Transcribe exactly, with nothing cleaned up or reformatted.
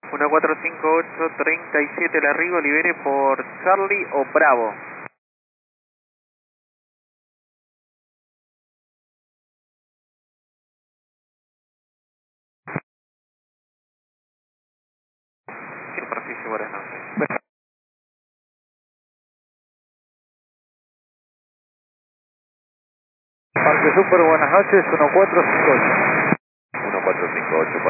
uno cuatro cinco ocho, treinta y siete el arribo, libere por Charlie o Bravo. Superficie, buenas noches. Parque Super, buenas noches, uno cuatro cinco ocho. uno cuatro cinco ocho.